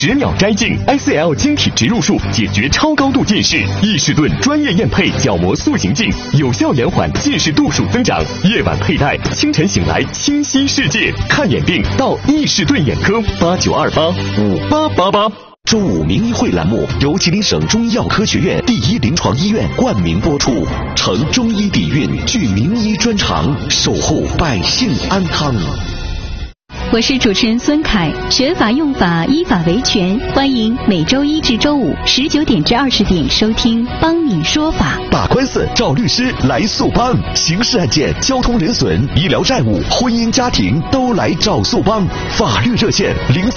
10秒摘镜 ICL 晶体植入术解决超高度近视，易士顿专业验配角膜塑形镜有效延缓近视度数增长，夜晚佩戴，清晨醒来清晰世界。看眼病到易士顿眼科，89285888。 周五名医会栏目由吉林省中医药科学院第一临床医院冠名播出，承中医底蕴，聚名医专长，守护百姓安康。 我是主持人孙凯，学法用法，依法维权，欢迎每周一至周五19点至20点收听帮你说法。 打官司找律师来速帮，刑事案件、交通人损、医疗债务、婚姻家庭都来找速帮。法律热线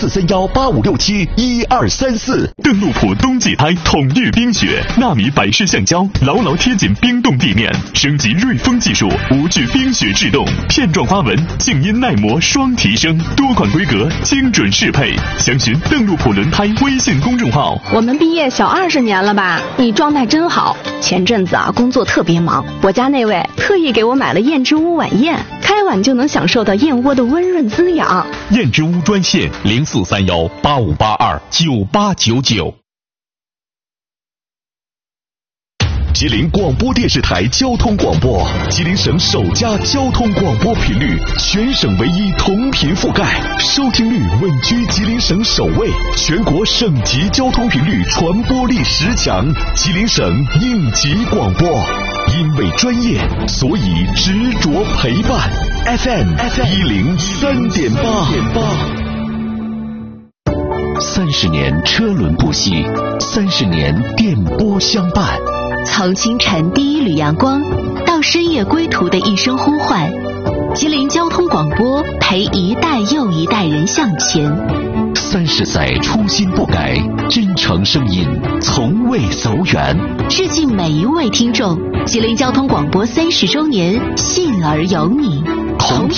043185671234。 邓禄普冬季胎统御冰雪，纳米百式橡胶牢牢贴紧冰冻地面，升级瑞风技术，无惧冰雪制冻，片状花纹，静音耐磨双提升，多款规格，精准适配。详询邓禄普轮胎微信公众号。 我们毕业小20年了吧？你状态真好。前阵子工作特别忙，我家那位特意给我买了燕之屋晚宴，开碗就能享受到燕窝的温润滋养。 燕之屋专线043185829899。 吉林广播电视台交通广播，吉林省首家交通广播频率，全省唯一同频覆盖，收听率稳居吉林省首位，全国省级交通频率传播力10强，吉林省应急广播。因为专业，所以执着陪伴。FM 103.8。30年车轮不息，30年电波相伴。 从清晨第一缕阳光到深夜归途的一声呼唤，吉林交通广播陪一代又一代人向前。 30载初心不改，真诚声音从未走远。 致敬每一位听众，吉林交通广播30周年，信而有你。